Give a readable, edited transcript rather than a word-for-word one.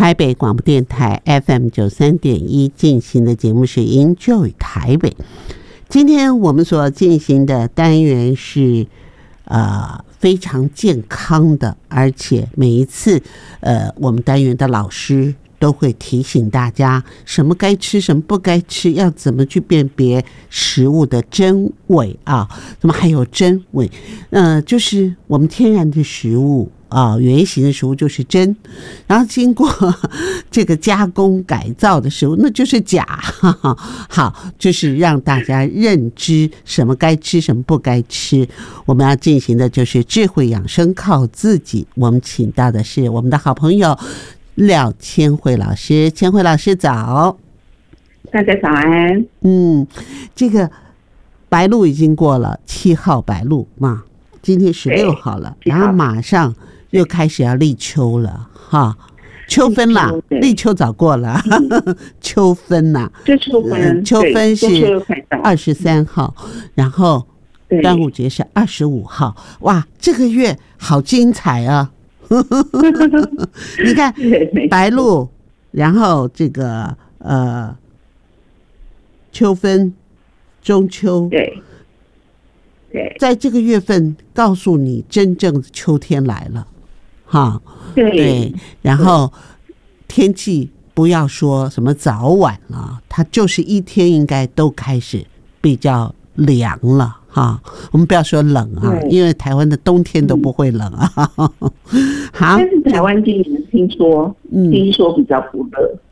台北广播电台 FM93.1 进行的节目是 Enjoy 台北。今天我们所进行的单元是非常健康的，而且每一次我们单元的老师都会提醒大家什么该吃什么不该吃，要怎么去辨别食物的真伪啊，怎么还有真伪，就是我们天然的食物原型的食物就是真，然后经过这个加工改造的食物那就是假。好，就是让大家认知什么该吃什么不该吃。我们要进行的就是智慧养生靠自己，我们请到的是我们的好朋友廖千惠老师。千惠老师早。 大家早安。 这个白露已经过了，7号白露嘛，今天16号了，然后马上又开始要立秋了哈，秋分啦，立秋早过了，秋分啦，秋分是23号，然后端午节是25号，哇，这个月好精彩啊！你看白露，然后这个秋分、中秋， 对， 在这个月份告诉你真正的秋天来了，哈，对，然后天气不要说什么早晚了，它就是一天应该都开始比较凉了。我们不要说冷啊，因为台湾的冬天都不会冷啊。好， 但是台湾今年听说比较不热。